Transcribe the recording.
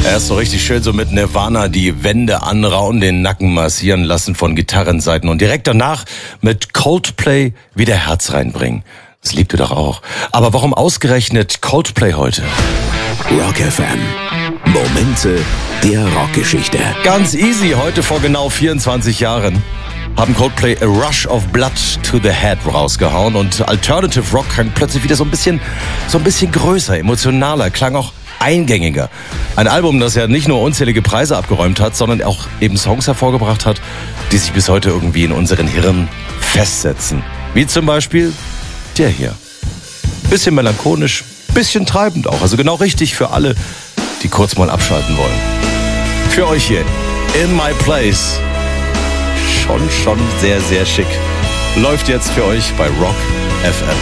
Er ist so richtig schön so mit Nirvana die Wände anrauen, den Nacken massieren lassen von Gitarrenseiten und direkt danach mit Coldplay wieder Herz reinbringen. Das liebt ihr doch auch. Aber warum ausgerechnet Coldplay heute? Rock FM. Momente der Rockgeschichte. Ganz easy, heute vor genau 24 Jahren haben Coldplay A Rush of Blood to the Head rausgehauen und Alternative Rock klang plötzlich wieder so ein bisschen größer, emotionaler, klang auch eingängiger. Ein Album, das ja nicht nur unzählige Preise abgeräumt hat, sondern auch eben Songs hervorgebracht hat, die sich bis heute irgendwie in unseren Hirnen festsetzen. Wie zum Beispiel der hier. Bisschen melancholisch, bisschen treibend auch. Also genau richtig für alle, die kurz mal abschalten wollen. Für euch hier, In My Place. Schon sehr, sehr schick. Läuft jetzt für euch bei Rock FM.